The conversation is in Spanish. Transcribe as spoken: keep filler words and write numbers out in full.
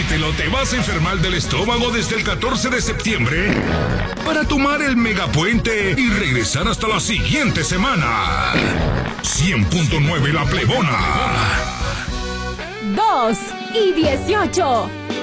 Repítelo, te vas a enfermar del estómago desde el catorce de septiembre para tomar el megapuente y regresar hasta la siguiente semana. cien punto nueve La Plebona. dos y dieciocho.